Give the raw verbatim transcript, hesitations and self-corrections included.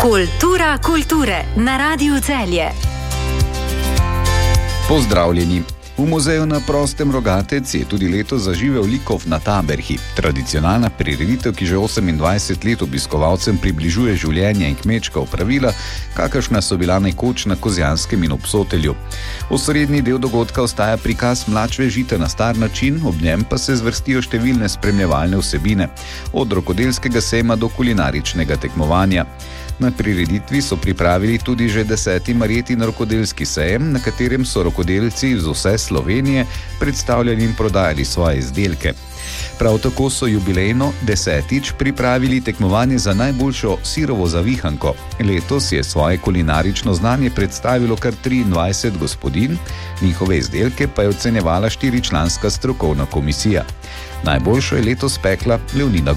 Kultura kulture na Radiu Celje. Pozdravljeni. V muzeju na prostem Rogatec je tudi letos zaživel likov na Taberhi. Tradicionalna prireditev, ki že osemindvajset let obiskovalcem približuje življenje in kmečka opravila, kakršna so bila nekoč na Kozjanskem in Obsotelju. Osrednji del dogodka ostaja prikaz mlačve žita na star način, ob njem pa se zvrstijo številne spremljevalne vsebine, od rokodelskega sejma do kulinaričnega tekmovanja. Na prireditvi so pripravili tudi že deseti Marjetin rokodelski sejem, na katerem so rokodelci iz vse Slovenije predstavljali in prodajali svoje izdelke. Prav tako so jubilejno desetič pripravili tekmovanje za najboljšo sirovo zavihanko. Letos je svoje kulinarično znanje predstavilo kar triindvajset gospodinj, njihove izdelke pa je ocenjevala štiričlanska strokovna komisija. Najboljšo je letos pekla Leonida